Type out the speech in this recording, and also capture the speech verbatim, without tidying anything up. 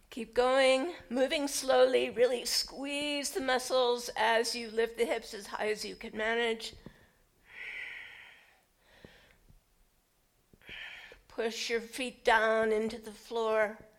Keep going, moving slowly. Really squeeze the muscles as you lift the hips as high as you can manage. Push your feet down into the floor.